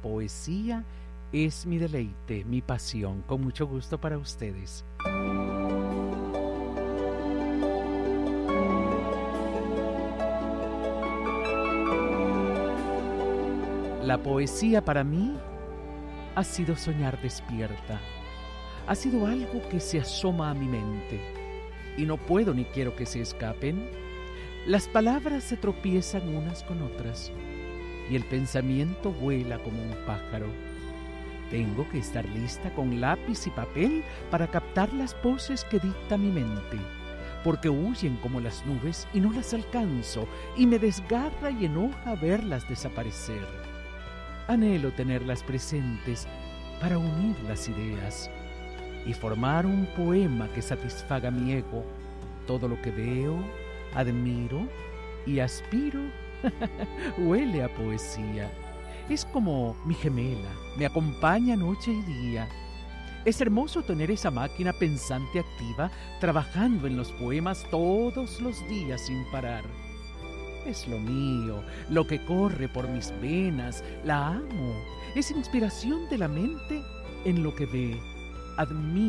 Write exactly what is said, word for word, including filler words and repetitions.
poesía es mi deleite, mi pasión, con mucho gusto para ustedes. La poesía para mí ha sido soñar despierta. Ha sido algo que se asoma a mi mente y no puedo ni quiero que se escapen. Las palabras se tropiezan unas con otras y el pensamiento vuela como un pájaro. Tengo que estar lista con lápiz y papel para captar las voces que dicta mi mente, porque huyen como las nubes y no las alcanzo, y me desgarra y enoja verlas desaparecer. Anhelo tenerlas presentes para unir las ideas y formar un poema que satisfaga mi ego. Todo lo que veo, admiro y aspiro huele a poesía. Es como mi gemela, me acompaña noche y día. Es hermoso tener esa máquina pensante activa trabajando en los poemas todos los días sin parar. Es lo mío, lo que corre por mis venas, la amo. Es inspiración de la mente en lo que ve, admiro.